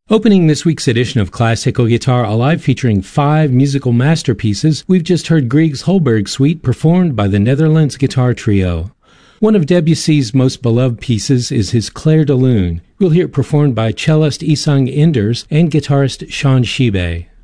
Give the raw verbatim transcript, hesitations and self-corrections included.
Opening this week's edition of Classical Guitar Alive featuring five musical masterpieces, we've just heard Grieg's Holberg Suite performed by the Netherlands Guitar Trio. One of Debussy's most beloved pieces is his Clair de Lune. We'll hear it performed by cellist Isang Enders and guitarist Sean Shibe.